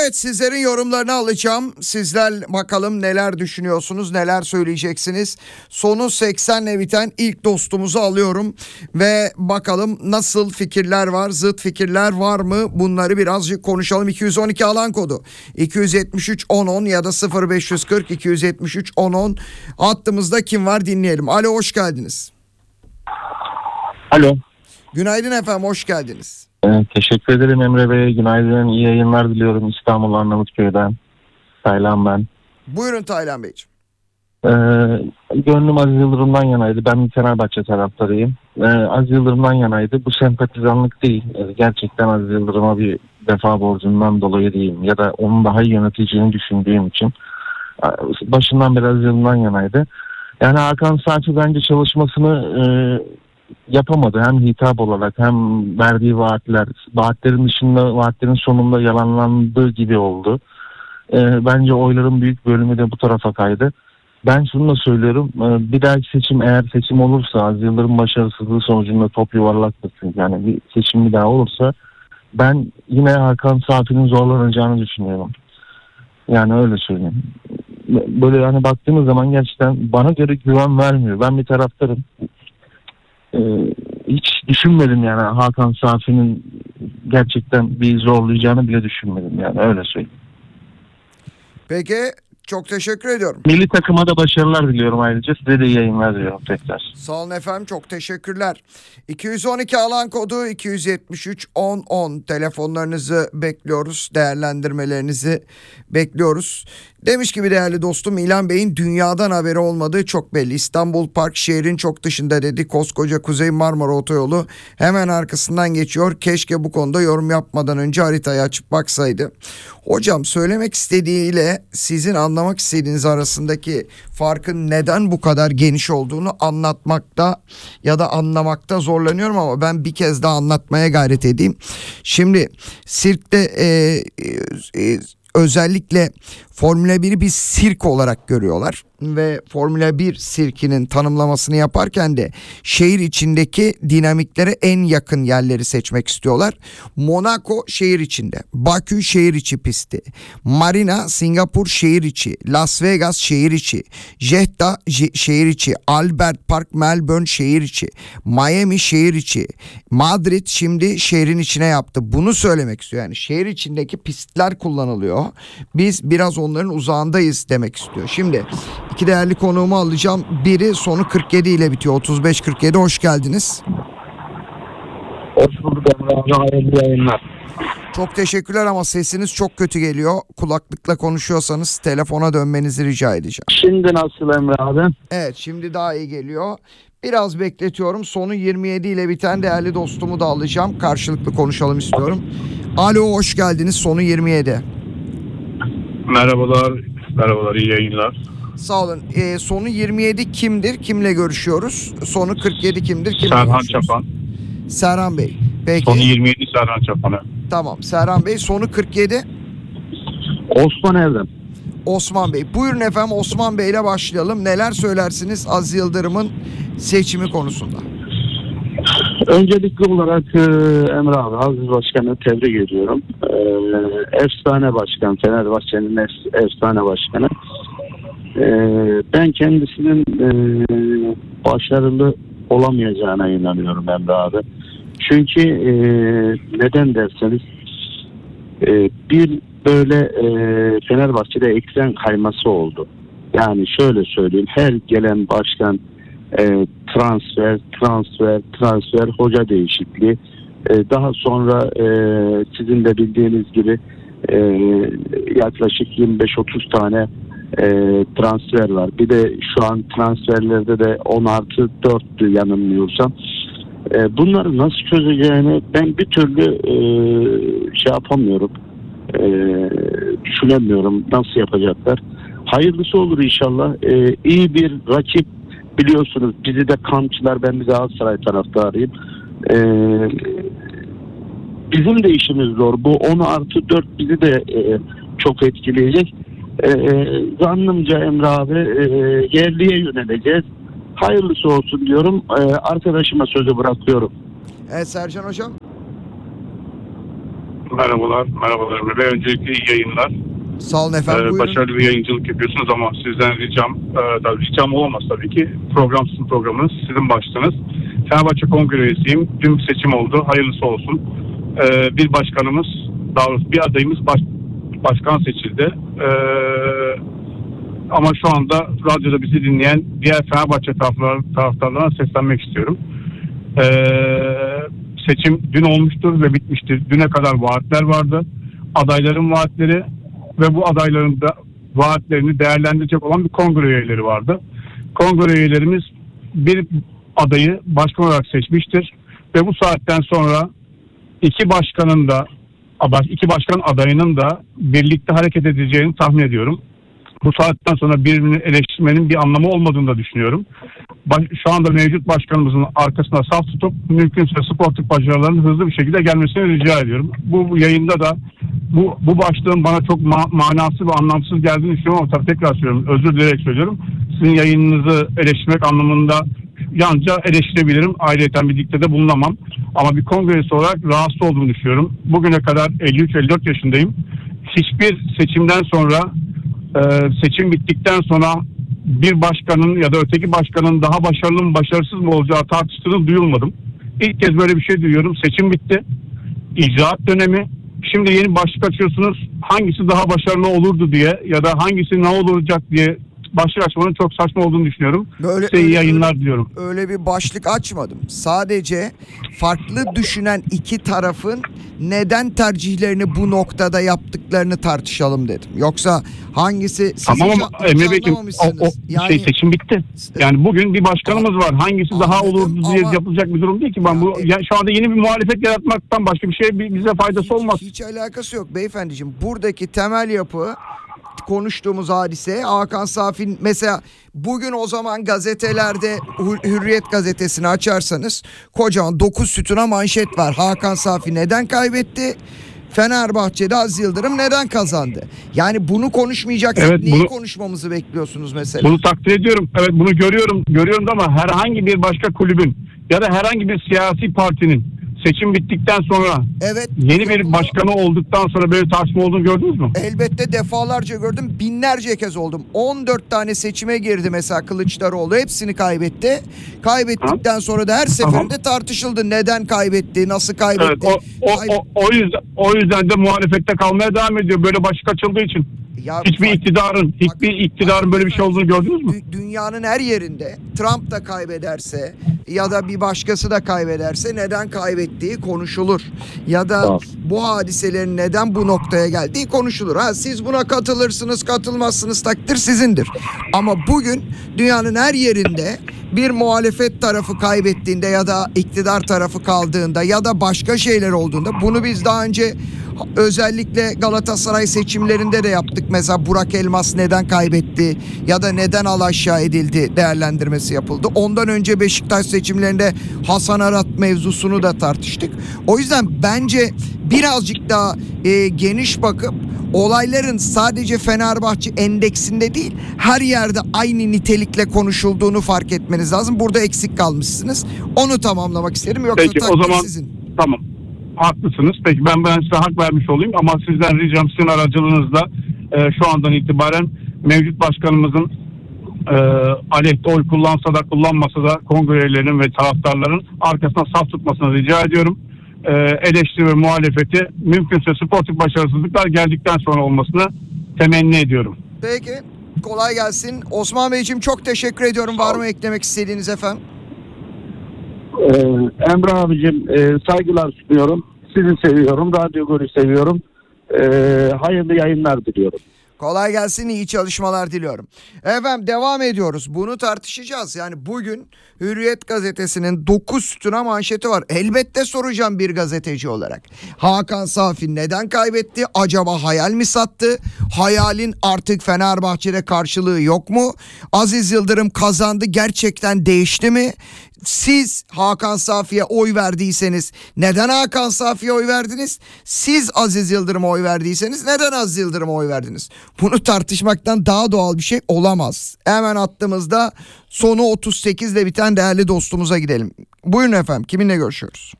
Evet, sizlerin yorumlarını alacağım. Sizler bakalım neler düşünüyorsunuz, neler söyleyeceksiniz. Sonu 80'le biten ilk dostumuzu alıyorum ve bakalım nasıl fikirler var, zıt fikirler var mı? Bunları birazcık konuşalım. 212 alan kodu 273 1010 ya da 0540 273 1010 hattımızda kim var dinleyelim. Alo, hoş geldiniz. Alo. Günaydın efendim, hoş geldiniz. Teşekkür ederim Emre Bey. Günaydın, iyi yayınlar diliyorum İstanbul Arnavutköy'den. Taylan ben. Buyurun Taylan Beyciğim. Gönlüm Aziz Yıldırım'dan yanaydı. Ben bir Fenerbahçe taraftarıyım. Aziz Yıldırım'dan yanaydı. Bu sempatizanlık değil. Gerçekten Aziz Yıldırım'a bir vefa borcundan dolayı değil. Ya da onun daha iyi yöneteceğini düşündüğüm için. Başından beri Aziz Yıldırım'dan yanaydı. Yani Hakan Saatçi bence çalışmasını yapamadı. Hem hitap olarak hem verdiği vaatlerin dışında, vaatlerin sonunda yalanlandığı gibi oldu. Bence oyların büyük bölümü de bu tarafa kaydı. Ben şunu da söylüyorum. Bir dahaki seçim, eğer seçim olursa, Aziz Yıldırım başarısızlığı sonucunda top yuvarlaktır. Yani bir seçim bir daha olursa ben yine Hakan Saatçi'nin zorlanacağını düşünüyorum. Yani öyle söyleyeyim. Böyle yani baktığımız zaman gerçekten bana göre güven vermiyor. Ben bir taraftarım. Hiç düşünmedim yani Hakan Safi'nin gerçekten bir zorlayacağını bile düşünmedim, yani öyle söyleyeyim. Peki, çok teşekkür ediyorum. Milli takıma da başarılar diliyorum ayrıca. Size de iyi yayınlar diliyorum tekrar. Sağ olun efendim, çok teşekkürler. 212 alan kodu 273 1010 telefonlarınızı bekliyoruz. Değerlendirmelerinizi bekliyoruz. Demiş gibi değerli dostum, İlhan Bey'in dünyadan haberi olmadığı çok belli. İstanbul Park şehrin çok dışında dedi. Koskoca Kuzey Marmara Otoyolu hemen arkasından geçiyor. Keşke bu konuda yorum yapmadan önce haritayı açıp baksaydı. Hocam, söylemek istediğiyle sizin anlamak istediğiniz arasındaki farkın neden bu kadar geniş olduğunu anlatmakta ya da anlamakta zorlanıyorum ama ben bir kez daha anlatmaya gayret edeyim. Şimdi sirkte özellikle Formula 1'i bir sirk olarak görüyorlar ve Formula 1 sirkinin tanımlamasını yaparken de şehir içindeki dinamiklere en yakın yerleri seçmek istiyorlar. Monaco şehir içinde, Bakü şehir içi pisti, Marina Singapur şehir içi, Las Vegas şehir içi, Jeddah şehir içi, Albert Park Melbourne şehir içi, Miami şehir içi, Madrid şimdi şehrin içine yaptı. Bunu söylemek istiyor, yani şehir içindeki pistler kullanılıyor. Biz biraz onların uzağındayız demek istiyor. Şimdi iki değerli konuğumu alacağım. Biri sonu 47 ile bitiyor. 35-47, hoş geldiniz. Hoş bulduk Emre abi, hayırlı yayınlar. Çok teşekkürler ama sesiniz çok kötü geliyor. Kulaklıkla konuşuyorsanız telefona dönmenizi rica edeceğim. Şimdi nasıl Emre abi? Evet, şimdi daha iyi geliyor. Biraz bekletiyorum. Sonu 27 ile biten değerli dostumu da alacağım. Karşılıklı konuşalım istiyorum. Alo, hoş geldiniz. Sonu 27. Merhabalar, iyi yayınlar. Sağ olun. Sonu 27 kimdir? Kimle görüşüyoruz? Sonu 47 kimdir? Kimle Serhan görüşüyoruz? Çapan. Serhan Bey. Peki. Sonu 27 Serhan Çapan'a. Tamam. Serhan Bey. Sonu 47. Osman Erdem. Osman Bey. Buyurun efendim, Osman Bey ile başlayalım. Neler söylersiniz Aziz Yıldırım'ın seçimi konusunda? Öncelikli olarak Emre abi, Aziz Başkan'ı tebrik ediyorum. Efsane başkan, Fenerbahçe'nin efsane başkanı. Ben kendisinin başarılı olamayacağına inanıyorum Emre abi. Çünkü neden derseniz bir böyle Fenerbahçe'de eksen kayması oldu. Yani şöyle söyleyeyim, her gelen başkan transfer, hoca değişikliği. Daha sonra sizin de bildiğiniz gibi yaklaşık 25-30 tane transfer var. Bir de şu an transferlerde de 10+4'tü yanılmıyorsam. Bunları nasıl çözeceğini ben bir türlü şey yapamıyorum. Düşünemiyorum nasıl yapacaklar. Hayırlısı olur inşallah. İyi bir rakip, biliyorsunuz bizi de kampçılar, ben bir Galatasaray taraftarıyım. Bizim de işimiz zor. Bu 10+4 bizi de çok etkileyecek. Zannımca Emre abi yerliye yöneleceğiz. Hayırlısı olsun diyorum. Arkadaşıma sözü bırakıyorum. Evet Sercan Hocam. Merhabalar Emre Bey. Öncelikle iyi yayınlar. Sağ olun efendim. Buyurun. Başarılı bir yayıncılık yapıyorsunuz ama sizden ricam olamaz tabii ki. Program sizin programınız, sizin başlığınız. Fenerbahçe Kongre üyesiyim. Dün seçim oldu. Hayırlısı olsun. Bir başkanımız, daha doğrusu bir adayımız başkan seçildi. Ama şu anda radyoda bizi dinleyen diğer Fenerbahçe taraftarlarına seslenmek istiyorum. Seçim dün olmuştur ve bitmiştir. Düne kadar vaatler vardı. Adayların vaatleri ve bu adayların da vaatlerini değerlendirecek olan bir kongre üyeleri vardı. Kongre üyelerimiz bir adayı başkan olarak seçmiştir ve bu saatten sonra iki başkan adayının da birlikte hareket edeceğini tahmin ediyorum. Bu saatten sonra birbirini eleştirmenin bir anlamı olmadığını da düşünüyorum. Şu anda mevcut başkanımızın arkasına saf tutup mümkünse sportif başarılarının hızlı bir şekilde gelmesini rica ediyorum. Bu yayında da bu başlığın bana çok manasız ve anlamsız geldiğini düşünüyorum ama tabii tekrar söylüyorum. Özür dileyerek söylüyorum. Sizin yayınınızı eleştirmek anlamında yalnızca eleştirebilirim. Ayrıyeten bir diktede bulunamam. Ama bir kongresi olarak rahatsız olduğumu düşünüyorum. Bugüne kadar 53-54 yaşındayım. Hiçbir seçimden sonra seçim bittikten sonra bir başkanın ya da öteki başkanın daha başarılı mı başarısız mı olacağı tartıştığını duyulmadım. İlk kez böyle bir şey duyuyorum. Seçim bitti. İcraat dönemi. Şimdi yeni başlık açıyorsunuz. Hangisi daha başarılı olurdu diye ya da hangisi ne olacak diye başlık açmanın çok saçma olduğunu düşünüyorum. Size iyi yayınlar diliyorum. Öyle bir başlık açmadım. Sadece farklı düşünen iki tarafın neden tercihlerini bu noktada yaptıklarını tartışalım dedim. Yoksa hangisi tamam ama Emre Beyciğim yani, seçim bitti. Yani bugün bir başkanımız var. Hangisi daha olurdu diye yapılacak bir durum değil ki. Yani şu anda yeni bir muhalefet yaratmaktan başka bir şey bize faydası olmaz. Hiç alakası yok beyefendiciğim. Buradaki temel yapı konuştuğumuz hadise Hakan Safi'nin mesela bugün o zaman gazetelerde Hürriyet gazetesini açarsanız kocaman 9 sütuna manşet var. Hakan Safi neden kaybetti? Fenerbahçe'de Aziz Yıldırım neden kazandı? Yani bunu konuşmayacaksak evet, neyi konuşmamızı bekliyorsunuz mesela? Bunu takdir ediyorum. Evet bunu görüyorum ama herhangi bir başka kulübün ya da herhangi bir siyasi partinin seçim bittikten sonra yeni bir başkanı olduktan sonra böyle tartışma olduğunu gördünüz mü? Elbette defalarca gördüm. Binlerce kez oldum. 14 tane seçime girdi mesela Kılıçdaroğlu. Hepsini kaybetti. Kaybettikten sonra da her seferinde tartışıldı. Neden kaybetti? Nasıl kaybetti? Evet, o yüzden de muhalefette kalmaya devam ediyor. Böyle başlık açıldığı için. Hiçbir iktidarın böyle bir şey olduğunu gördünüz mü? Dünyanın her yerinde Trump da kaybederse ya da bir başkası da kaybederse neden kaybettiği konuşulur. Ya da bu hadiselerin neden bu noktaya geldiği konuşulur. Siz buna katılırsınız, katılmazsınız, takdir sizindir. Ama bugün dünyanın her yerinde bir muhalefet tarafı kaybettiğinde ya da iktidar tarafı kaldığında ya da başka şeyler olduğunda bunu biz daha önce özellikle Galatasaray seçimlerinde de yaptık. Mesela Burak Elmas neden kaybetti ya da neden alaşağı edildi değerlendirmesi yapıldı. Ondan önce Beşiktaş seçimlerinde Hasan Arat mevzusunu da tartıştık. O yüzden bence birazcık daha geniş bakıp olayların sadece Fenerbahçe endeksinde değil her yerde aynı nitelikle konuşulduğunu fark etmeniz lazım. Burada eksik kalmışsınız. Onu tamamlamak isterim. Yoksa peki o zaman sizin. Tamam. Haklısınız. Peki ben size hak vermiş olayım ama sizden ricam sizin aracılığınızla şu andan itibaren mevcut başkanımızın aleyhte oy kullansa da kullanmasa da kongre üyelerinin ve taraftarların arkasına saf tutmasını rica ediyorum. Eleştiri ve muhalefeti mümkünse sportif başarısızlıklar geldikten sonra olmasını temenni ediyorum. Peki. Kolay gelsin. Osman Beyciğim çok teşekkür ediyorum. Var mı eklemek istediğiniz efendim? Emre abicim saygılar sunuyorum. Sizi seviyorum. Radyo Golü seviyorum. Hayırlı yayınlar diliyorum. Kolay gelsin, iyi çalışmalar diliyorum. Efendim devam ediyoruz. Bunu tartışacağız. Yani bugün Hürriyet gazetesinin 9 sütuna manşeti var. Elbette soracağım bir gazeteci olarak. Hakan Safi neden kaybetti? Acaba hayal mi sattı? Hayalin artık Fenerbahçe'de karşılığı yok mu? Aziz Yıldırım kazandı, gerçekten değişti mi? Siz Hakan Safi'ye oy verdiyseniz neden Hakan Safi'ye oy verdiniz? Siz Aziz Yıldırım'a oy verdiyseniz neden Aziz Yıldırım'a oy verdiniz? Bunu tartışmaktan daha doğal bir şey olamaz. Hemen attığımızda sonu 38 ile biten değerli dostumuza gidelim. Buyurun efendim, kiminle görüşüyoruz?